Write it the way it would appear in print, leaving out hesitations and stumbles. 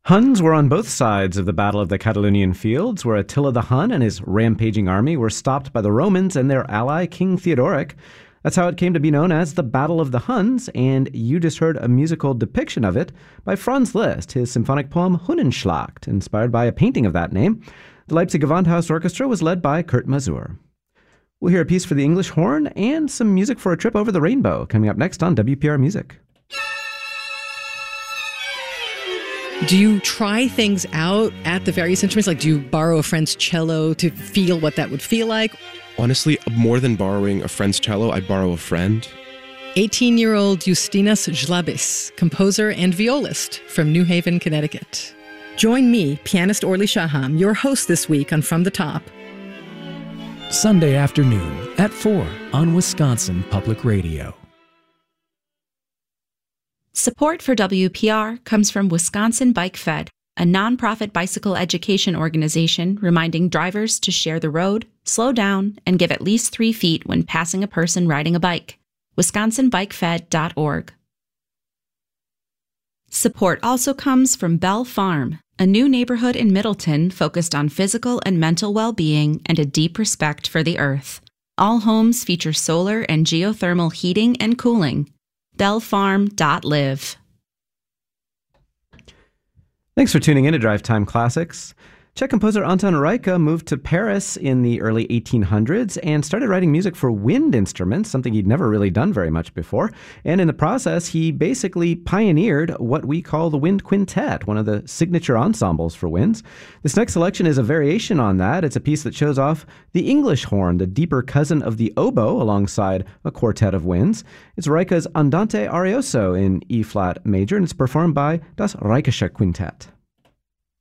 Huns were on both sides of the Battle of the Catalonian Fields, where Attila the Hun and his rampaging army were stopped by the Romans and their ally, King Theodoric. That's how it came to be known as the Battle of the Huns, and you just heard a musical depiction of it by Franz Liszt, his symphonic poem Hunnenschlacht, inspired by a painting of that name. The Leipzig Gewandhaus Orchestra was led by Kurt Masur. We'll hear a piece for the English horn and some music for a trip over the rainbow coming up next on WPR Music. Do you try things out at the various instruments? Like, do you borrow a friend's cello to feel what that would feel like? Honestly, more than borrowing a friend's cello, I borrow a friend. 18-year-old Justinas Žlabis, composer and violist from New Haven, Connecticut. Join me, pianist Orly Shaham, your host this week on From the Top. Sunday afternoon at 4 on Wisconsin Public Radio. Support for WPR comes from Wisconsin Bike Fed, a nonprofit bicycle education organization reminding drivers to share the road, slow down, and give at least 3 feet when passing a person riding a bike. WisconsinBikeFed.org. Support also comes from Bell Farm, a new neighborhood in Middleton focused on physical and mental well-being and a deep respect for the earth. All homes feature solar and geothermal heating and cooling. bellfarm.live. Thanks for tuning in to Drive Time Classics. Czech composer Anton Rajka moved to Paris in the early 1800s and started writing music for wind instruments, something he'd never really done very much before. And in the process, he basically pioneered what we call the wind quintet, one of the signature ensembles for winds. This next selection is a variation on that. It's a piece that shows off the English horn, the deeper cousin of the oboe, alongside a quartet of winds. It's Rajka's Andante Arioso in E-flat major, and it's performed by Das Rajkische Quintett.